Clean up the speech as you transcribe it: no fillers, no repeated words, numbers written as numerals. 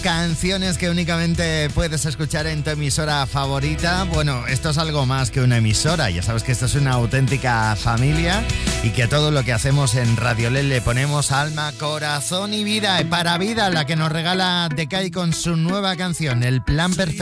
Canciones que únicamente puedes escuchar en tu emisora favorita. Bueno, esto es algo más que una emisora. Ya sabes que esto es una auténtica familia y que todo lo que hacemos en Radio LED le ponemos alma, corazón y vida. Para vida, la que nos regala Decay con su nueva canción, El Plan Perfecto.